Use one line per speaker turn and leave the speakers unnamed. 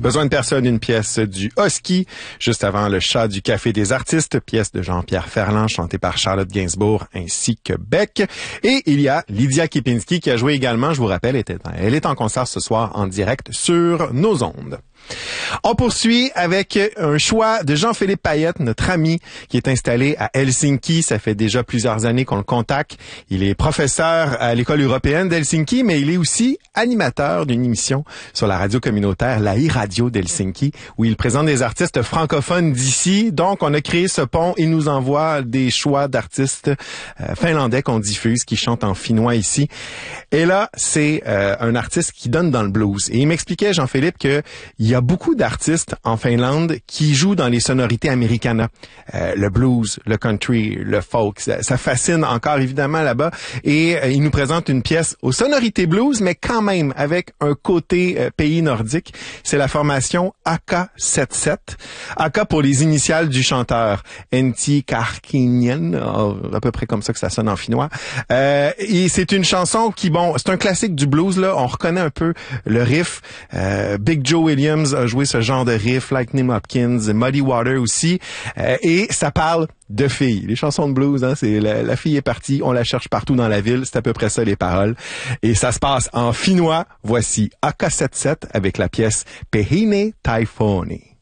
Besoin de personne, une pièce du Husky. Juste avant, Le chat du Café des artistes, pièce de Jean-Pierre Ferland, chantée par Charlotte Gainsbourg ainsi que Beck. Et il y a Lydia Kipinski qui a joué également, je vous rappelle, elle est en concert ce soir en direct sur nos ondes. On poursuit avec un choix de Jean-Philippe Payette, notre ami qui est installé à Helsinki. Ça fait déjà plusieurs années qu'on le contacte. Il est professeur à l'école européenne d'Helsinki, mais il est aussi animateur d'une émission sur la radio communautaire, la e-radio d'Helsinki, où il présente des artistes francophones d'ici. Donc, on a créé ce pont. Il nous envoie des choix d'artistes finlandais qu'on diffuse, qui chantent en finnois ici. Et là, c'est un artiste qui donne dans le blues. Et il m'expliquait, Jean-Philippe, que il y a beaucoup d'artistes en Finlande qui jouent dans les sonorités americana. Le blues, le country, le folk, ça fascine encore évidemment là-bas. Et il nous présente une pièce aux sonorités blues, mais quand même avec un côté pays nordique. C'est la formation AK77. AK pour les initiales du chanteur. Entti Karkinen, à peu près comme ça que ça sonne en finnois. Et c'est une chanson qui, bon, c'est un classique du blues, là. On reconnaît un peu le riff. Big Joe Williams a joué ce genre de riff, Lightning Hopkins, Muddy Water aussi, et ça parle de filles. Les chansons de blues, hein, c'est la fille est partie, on la cherche partout dans la ville, c'est à peu près ça les paroles, et ça se passe en finnois. Voici AK77 avec la pièce Pehine Taifoni.